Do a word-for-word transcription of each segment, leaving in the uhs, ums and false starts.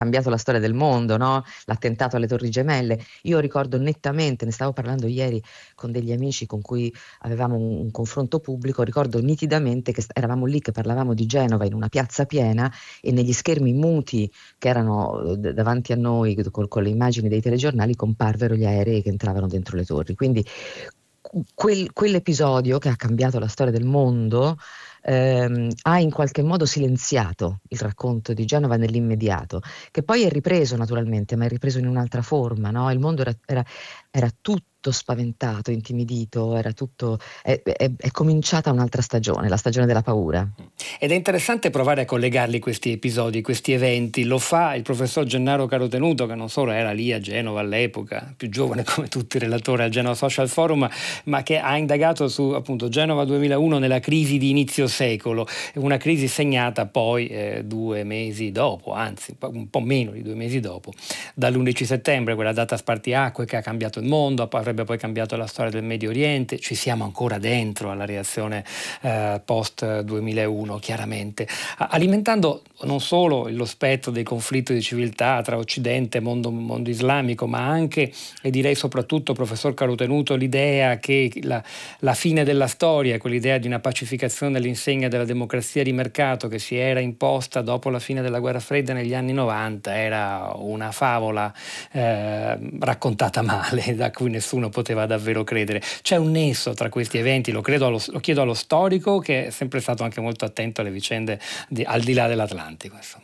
cambiato la storia del mondo, no? L'attentato alle Torri Gemelle. Io ricordo nettamente, ne stavo parlando ieri con degli amici con cui avevamo un, un confronto pubblico, ricordo nitidamente che st- eravamo lì che parlavamo di Genova in una piazza piena e negli schermi muti che erano eh, d- davanti a noi col- con le immagini dei telegiornali comparvero gli aerei che entravano dentro le torri. Quindi quel- quell'episodio che ha cambiato la storia del mondo ehm, ha in qualche modo silenziato il racconto di Genova nell'immediato, che poi è ripreso naturalmente, ma è ripreso in un'altra forma, no? Il mondo era, era- era tutto spaventato, intimidito, era tutto, è, è- è cominciata un'altra stagione, la stagione della paura. Ed è interessante provare a collegarli questi episodi, questi eventi. Lo fa il professor Gennaro Carotenuto, che non solo era lì a Genova all'epoca, più giovane come tutti i relatori al Genova Social Forum, ma che ha indagato su appunto Genova duemilauno nella crisi di inizio secolo, una crisi segnata poi eh, due mesi dopo, anzi un po' meno di due mesi dopo, dall'undici settembre, quella data spartiacque che ha cambiato il mondo, avrebbe poi cambiato la storia del Medio Oriente. Ci siamo ancora dentro alla reazione eh, post duemilauno, chiaramente, alimentando non solo lo spettro dei conflitti di civiltà tra Occidente e mondo, mondo islamico, ma anche, e direi soprattutto, professor Carotenuto, l'idea che la, la fine della storia, quell'idea di una pacificazione all'insegna della democrazia di mercato che si era imposta dopo la fine della guerra fredda negli anni novanta, era una favola eh, raccontata male, da cui nessuno poteva davvero credere. C'è un nesso tra questi eventi, lo, credo allo, lo chiedo allo storico, che è sempre stato anche molto attento alle vicende di, al di là dell'Atlantico, insomma.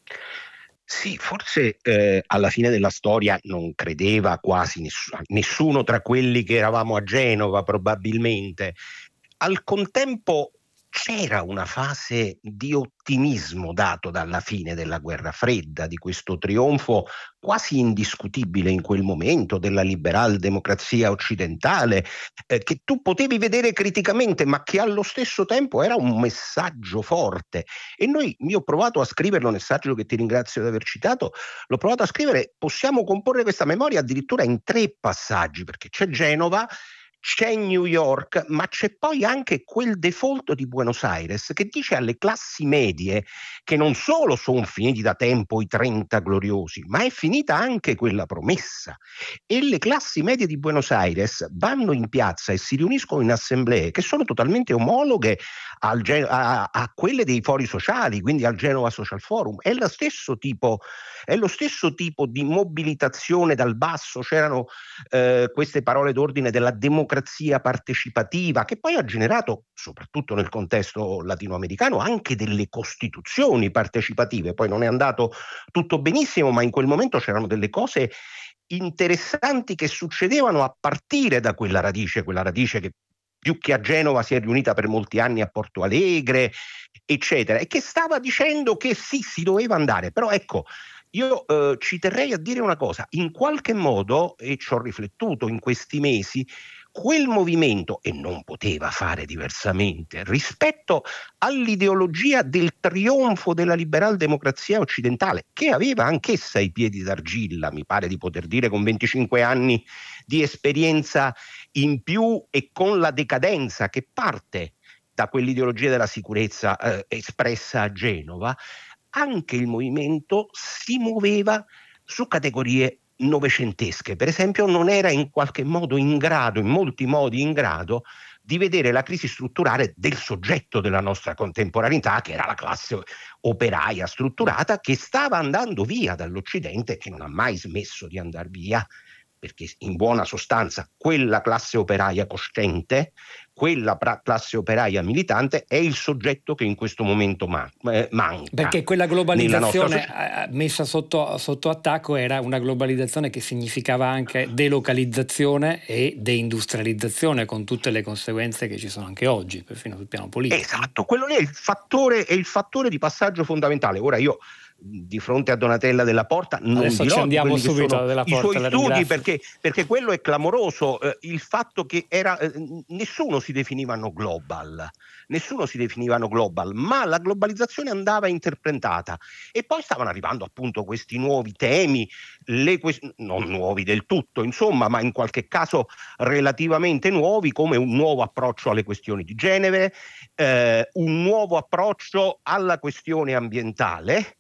Sì, forse eh, alla fine della storia non credeva quasi nessuno, nessuno tra quelli che eravamo a Genova, probabilmente. Al contempo c'era una fase di ottimismo dato dalla fine della guerra fredda, di questo trionfo quasi indiscutibile in quel momento della liberal democrazia occidentale, eh, che tu potevi vedere criticamente, ma che allo stesso tempo era un messaggio forte. E noi, io ho provato a scriverlo nel saggio che ti ringrazio di aver citato, l'ho provato a scrivere, possiamo comporre questa memoria addirittura in tre passaggi, perché c'è Genova, c'è New York, ma c'è poi anche quel default di Buenos Aires che dice alle classi medie che non solo sono finiti da tempo i trenta gloriosi, ma è finita anche quella promessa. E le classi medie di Buenos Aires vanno in piazza e si riuniscono in assemblee che sono totalmente omologhe al, a, a quelle dei fori sociali, quindi al Genova Social Forum. È lo stesso tipo, è lo stesso tipo di mobilitazione dal basso. C'erano eh, queste parole d'ordine della democrazia partecipativa, che poi ha generato, soprattutto nel contesto latinoamericano, anche delle costituzioni partecipative. Poi non è andato tutto benissimo, ma in quel momento c'erano delle cose interessanti che succedevano a partire da quella radice, quella radice che più che a Genova si è riunita per molti anni a Porto Alegre, eccetera, e che stava dicendo che sì, si doveva andare. Però ecco, io eh, ci terrei a dire una cosa, in qualche modo, e ci ho riflettuto in questi mesi, quel movimento, e non poteva fare diversamente, rispetto all'ideologia del trionfo della liberal democrazia occidentale, che aveva anch'essa i piedi d'argilla, mi pare di poter dire, con venticinque anni di esperienza in più e con la decadenza che parte da quell'ideologia della sicurezza eh, espressa a Genova, anche il movimento si muoveva su categorie novecentesche. Per esempio, non era in qualche modo in grado, in molti modi in grado, di vedere la crisi strutturale del soggetto della nostra contemporaneità, che era la classe operaia strutturata, che stava andando via dall'Occidente, che non ha mai smesso di andare via, perché in buona sostanza quella classe operaia cosciente, quella pra- classe operaia militante è il soggetto che in questo momento man- eh, manca. Perché quella nella nostra globalizzazione società. messa sotto, sotto attacco era una globalizzazione che significava anche delocalizzazione e deindustrializzazione, con tutte le conseguenze che ci sono anche oggi, perfino sul piano politico. Esatto, quello lì è il fattore, è il fattore di passaggio fondamentale. Ora io di fronte a Donatella Della Porta non Adesso ci dirò di andiamo quelli che subito sono Della i Porta, suoi la studi, ringrazio. perché, perché quello è clamoroso, eh, il fatto che era eh, nessuno si definivano global, nessuno si definivano global, ma la globalizzazione andava interpretata e poi stavano arrivando appunto questi nuovi temi, le que- non nuovi del tutto insomma, ma in qualche caso relativamente nuovi, come un nuovo approccio alle questioni di genere, eh, un nuovo approccio alla questione ambientale,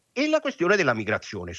e la questione della migrazione.